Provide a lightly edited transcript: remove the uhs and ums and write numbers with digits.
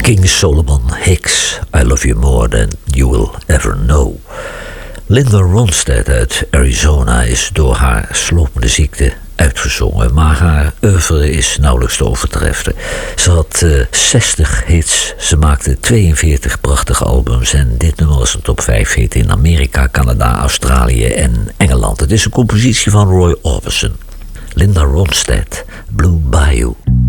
King Solomon Hicks, I Love You More Than You Will Ever Know. Linda Ronstadt uit Arizona is door haar slopende ziekte uitgezongen, maar haar oeuvre is nauwelijks te overtreffen. Ze had 60 hits, ze maakte 42 prachtige albums en dit nummer was een top 5 hit in Amerika, Canada, Australië en Engeland. Het is een compositie van Roy Orbison. Linda Ronstadt, Blue Bayou.